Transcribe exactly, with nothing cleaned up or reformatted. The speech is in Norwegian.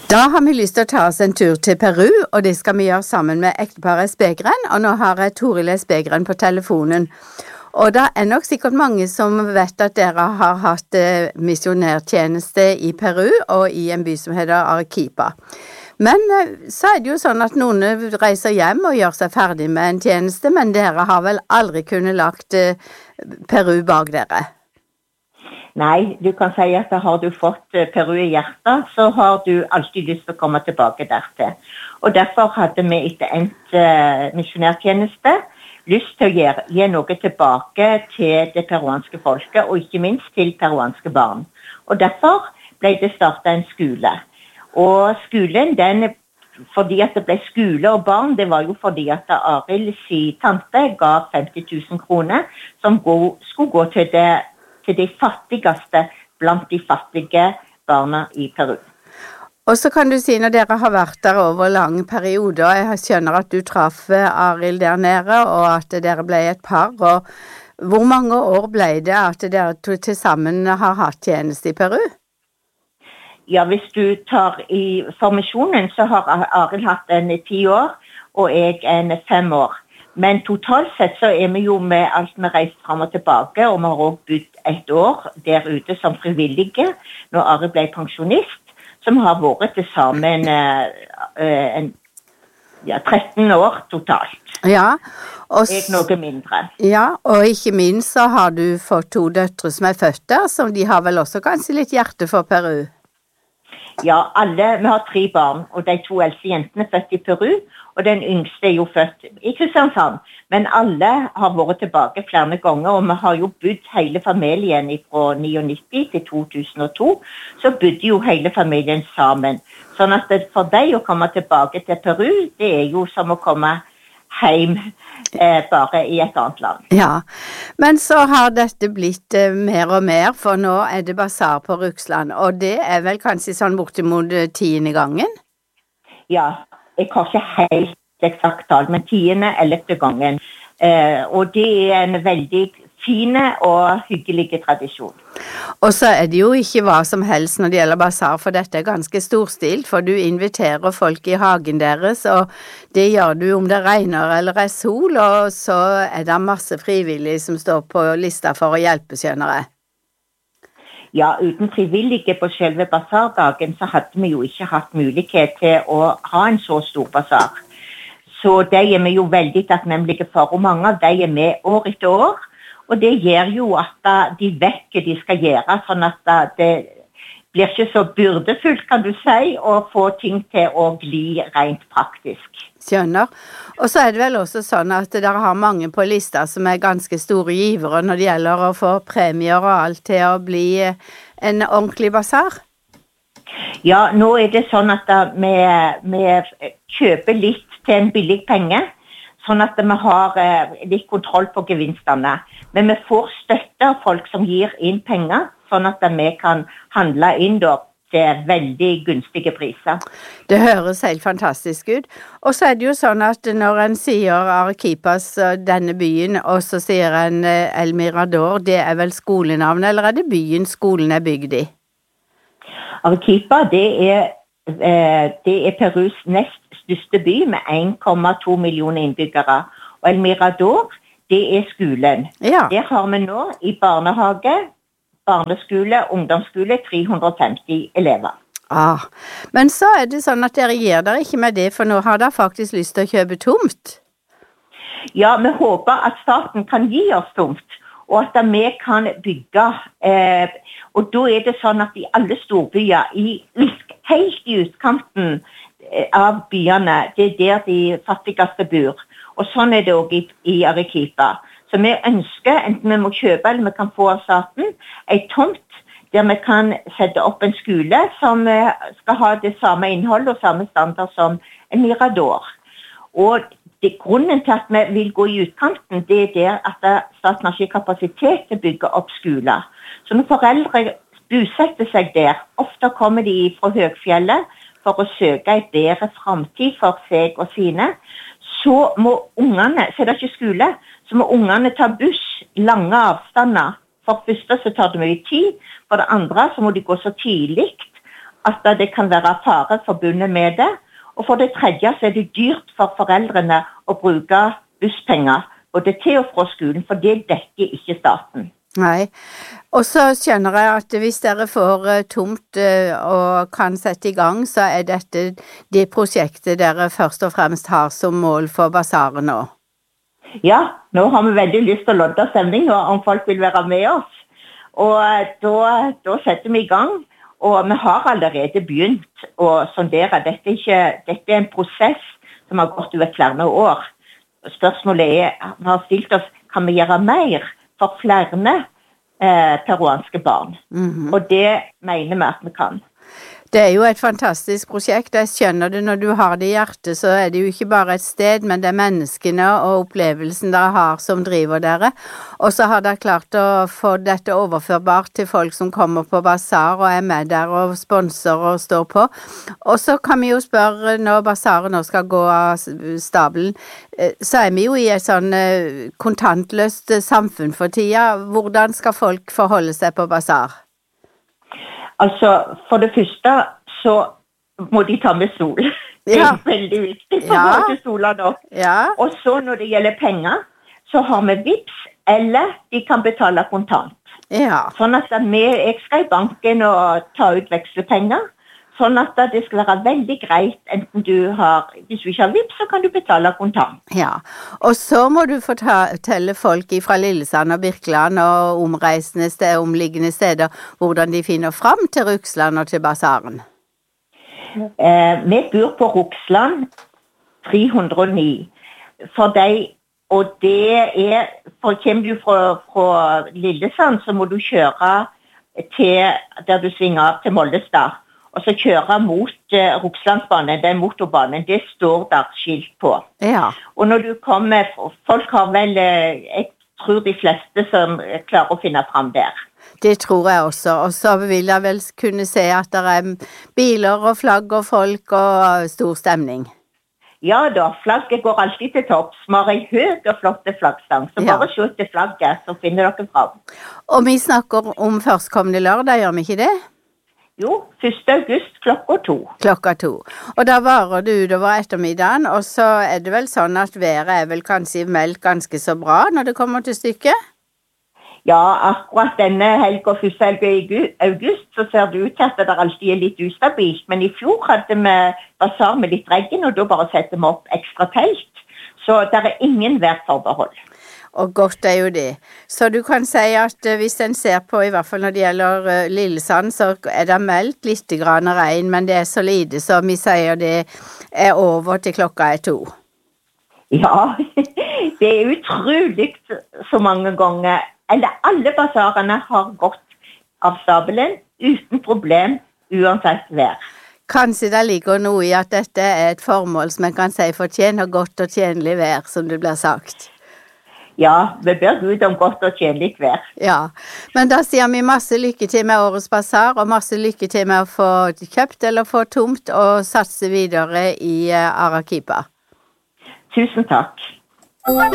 Da har vi lyst til å ta oss en tur til Peru, og det skal vi gjøre sammen med ekteparet Spegren, og nå har jeg Toril Spegren på telefonen. Og det er nok sikkert mange som vet at dere har hatt eh, misjonærtjeneste i Peru, og i en by som heter Arequipa. Men eh, så er det jo sånn at noen reiser hjem og gjør seg ferdig med en tjeneste, men dere har vel aldri kunnet lagt eh, Peru bak dere? Nei, du kan si at har du fått Peru i hjertet, så har du alltid lyst til å komme tilbake dertil. Og derfor hadde vi etter endt uh, misjonærtjeneste lyst til å gjøre, gi noe tilbake til det peruanske folket, og ikke minst til peruanske barn. Og derfor ble det startet en skole. Og skolen, den, fordi at det ble skole og barn, det var jo fordi at Arild sin tante ga femti tusen kroner, som gå, skulle gå til det til de fattigste blant de fattige barna i Peru. Og så kan du si, når dere har vært der over lange perioder, jeg skjønner at du traff Arild der nede, og at dere ble et par, og hvor mange år ble det at dere til sammen har hatt tjeneste i Peru? Ja, hvis du tar i formasjonen, så har Arild hatt en ti år, og jeg en fem år. Men totalt sett så er vi jo med alt vi reist frem og tilbake, og vi har også bodd et år der ute som frivillige, når Arild ble pensjonist, som har vært til sammen uh, en, ja, tretten år totalt. Ja, og, jeg noe mindre. Ja, og ikke minst så har du fått to døtre som er født der, så de har vel også kanskje litt hjerte for Peru? Ja, alle, vi har tre barn, og de to eldste jentene er født i Peru, og den yngste er jo født i Kristiansand. Men alle har vært tilbake flere ganger, og vi har jo bodd hele familien fra nittiåtte til to tusen og to, så bodde jo hele familien sammen. Sånn at for deg å komme tilbake til Peru, det er jo som å komme hjem eh, bare i et annet land. Ja, men så har dette blitt eh, mer og mer, for nå er det basar på Ruksland, og det er vel kanskje sånn bortimot tiende gangen? Ja, jeg har ikke helt eksakt tall, men tiende, ellevte gangen. Eh, og det er en veldig fine og hyggelige tradisjon. Og så er det jo ikke hva som helst når det gjelder basar, for dette er ganske storstilt, for du inviterer folk i hagen deres, og det gjør du om det regner eller er sol, og så er det masse frivillige som står på lista for å hjelpe, skjønner jeg. Ja, uten frivillige på selve basardagen så hadde vi jo ikke hatt mulighet til å ha en så stor basar. Så det er vi jo veldig takknemlige for, og mange av de er med år etter år, og det gjør jo at de vet hva de skal gjøre, sånn at det blir ikke så byrdefullt, kan du si, å få ting til å gli rent praktisk. Skjønner. Og så er det vel også sånn at dere har mange på lista som er ganske store givere når det gjelder å få premier og alt til å bli en ordentlig basar. Ja, nå er det sånn at vi, vi kjøper litt til en billig penge, sånn at vi har litt kontroll på gevinstene. Men vi får støtte av folk som gir inn penger, sånn at vi kan handle inn da til veldig gunstige priser. Det høres helt fantastisk ut. Og så er det jo sånn at når en sier Arequipas, denne byen, og så sier en El Mirador, det er vel skolenavnet, eller er det byen skolen er bygd i? Arequipa, det er, det er Perus nest største by med en komma to millioner innbyggere. Og El Mirador, det er skolen. Ja. Der har vi nå i barnehage, barneskole, ungdomsskole, tre hundre og femti elever. Ah, men så er det sånn at dere gir dere ikke med det, for nå har dere faktisk lyst til å kjøpe tomt. Ja, vi håper at staten kan gi oss tomt, og at vi kan bygge. Eh, og da er det sånn at i alle storbyer, i, helt i utkanten av byene, det er der de fattigste bor. Og sånn er det også i, i Arequipa. Så vi ønsker, enten vi må kjøpe eller vi kan få av staten, en tomt der vi kan sette opp en skole som skal ha det samme innhold og samme standard som en Mirador. Og det, grunnen til at vi vil gå i utkanten, det er der at staten har ikke kapasitet til å bygge opp skoler. Så når foreldre bosetter seg der, ofte kommer de fra Høgfjellet for å søke et bedre fremtid for seg og sine, så må ungene, så er det ikke skole, så må ungene ta buss lange avstander. For første så tar det mye tid, for det andre så må de gå så tidlig at det kan være fare forbundet med det. Og for det tredje så er det dyrt for foreldrene å bruke busspenger, både til og fra skolen, for det dekker ikke staten. Nei, og så skjønner jeg at hvis dere får tomt og kan sette i gang, så er dette det prosjektet dere først og fremst har som mål for basaren nå. Ja, nå har vi veldig lyst til å lodde stemningen om folk vil være med oss. Og da, da setter vi i gang. Og vi har allerede begynt å sondere. Dette er, ikke, dette er en prosess som har gått over flere år. Spørsmålet er, vi har stilt oss, kan vi gjøre mer for flere eh, peruanske barn? Mm-hmm. Og det mener vi at vi kan. Det er jo et fantastisk prosjekt. Jeg skjønner det når du har det i hjertet, så er det jo ikke bare et sted, men det er menneskene og opplevelsen dere har som driver dere. Og så har dere klart å få dette overførbart til folk som kommer på basar og er med der og sponser og står på. Og så kan vi jo spørre, når basaren nå skal gå av stabelen, så er vi jo i et sånn kontantløst samfunn for tida. Hvordan skal folk forholde seg på basar? Altså, for det første så må de ta med sol. Det er ja. veldig viktig for ja. å sola nå. Ja. Og så når det gjelder penger, så har vi Vips, eller de kan betale kontant. Ja. Sånn at vi, jeg skal i banken og ta ut vekslepenger, sånn at det skal være veldig greit, enten du har, hvis du ikke har Vips, så kan du betale kontant. Ja, og så må du fortelle folk fra Lillesand og Birkeland og omreisende steder, omliggende steder, hvordan de finner fram til Rugsland og til basaren. Eh, vi bor på Rugsland tre hundre og ni. For deg, og det er, for kommer du fra, fra Lillesand, så må du kjøre til, der du svinger av til Mollestad. Og så kjøre mot uh, Rugslandsbanen, det er motorbanen, det står der skilt på. Ja. Og når du kommer, folk har vel, jeg tror de fleste som klarer å finne fram der. Det tror jeg også, og så vil jeg vel kunne se at det er biler og flagg og folk og stor stemning. Ja da, flagget går alltid til topps. Vi har en høy og flotte flaggstang, så bare ja. se til flagget, så finner dere fram. Og vi snakker om førstkommende lørdag, gjør vi ikke det? Jo, første august klokka to. Klokka to. Og da varer det utover ettermiddagen, og så er det vel sånn at været er vel kanskje meldt ganske så bra når det kommer til stykket? Ja, akkurat denne helga, første helga i august, så ser det ut til at det alltid er litt ustabilt. Men i fjor hadde vi basar med litt regn, og da bare setter vi opp ekstra telt. Så det er ingen værforbehold. Og godt er jo det. Så du kan si at hvis en ser på, i hvert fall når det gjelder uh, Lillesand, så er det meldt litt grann regn, men det er så lite, så vi sier det er over til klokka er to. Ja, det er utrolig så mange ganger, eller alle basarene har gått av stabelen uten problem, uansett vær. Kanskje det ligger noe i at dette er et formål som en kan si fortjener godt og tjenlig vær, som det blir sagt. Ja, vi ber Gud om godt og tjenlig vær. Ja, men da sier vi masse lykke til med årets basar, og masse lykke til med å få kjøpt eller få tomt og satse videre i Arequipa. Tusen takk.